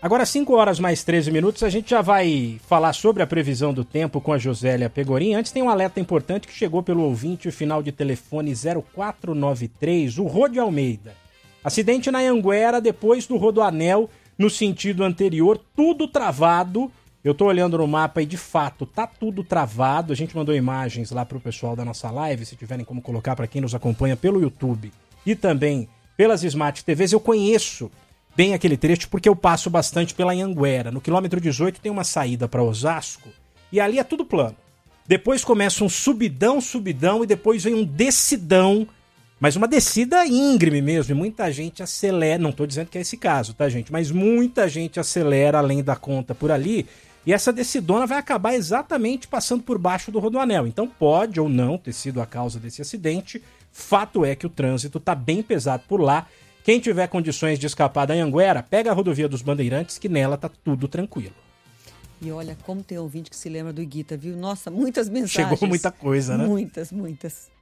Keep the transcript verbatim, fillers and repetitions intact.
Agora, cinco horas mais treze minutos, a gente já vai falar sobre a previsão do tempo com a Josélia Pegorim. Antes tem um alerta importante que chegou pelo ouvinte, final de telefone zero quatro nove três, o Rô de Almeida. Acidente na Anhanguera, depois do Rodoanel, no sentido anterior, tudo travado. Eu tô olhando no mapa e, de fato, tá tudo travado. A gente mandou imagens lá pro pessoal da nossa live, se tiverem como colocar para quem nos acompanha pelo YouTube e também pelas Smart T Vs. Eu conheço bem aquele trecho porque eu passo bastante pela Anhanguera. No quilômetro dezoito tem uma saída para Osasco e ali é tudo plano. Depois começa um subidão, subidão e depois vem um descidão, mas uma descida íngreme mesmo. E muita gente acelera, não tô dizendo que é esse caso, tá, gente? Mas muita gente acelera além da conta por ali e essa descidona vai acabar exatamente passando por baixo do Rodoanel. Então pode ou não ter sido a causa desse acidente. Fato é que o trânsito tá bem pesado por lá. Quem tiver condições de escapar da Anhanguera, pega a rodovia dos Bandeirantes, que nela tá tudo tranquilo. E olha, como tem ouvinte que se lembra do Iguita, viu? Nossa, muitas mensagens. Chegou muita coisa, né? Muitas, muitas.